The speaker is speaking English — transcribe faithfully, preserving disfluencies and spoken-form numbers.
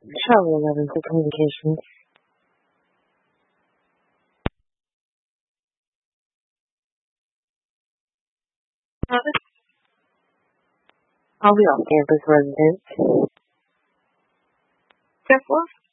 Charlie eleven for communications. I'll be off campus resident. Jeff Wolf?